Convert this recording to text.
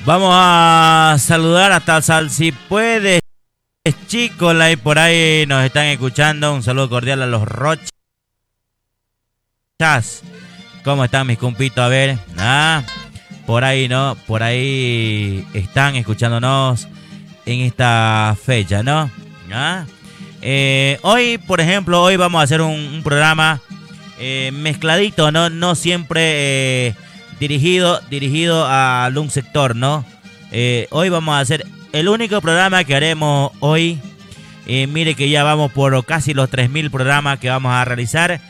Vamos a saludar hasta Sal, si puedes, chicos, ahí por ahí nos están escuchando. Un saludo cordial a los Rochas. ¿Cómo están mis compitos? A ver, por ahí, ¿no? Por ahí están escuchándonos en esta fecha, ¿no? Hoy, por ejemplo, hoy vamos a hacer un programa mezcladito, ¿no? No siempre dirigido a un sector, ¿no? Hoy vamos a hacer el único programa que haremos hoy. Mire que ya vamos por casi los 3000 programas que vamos a realizar.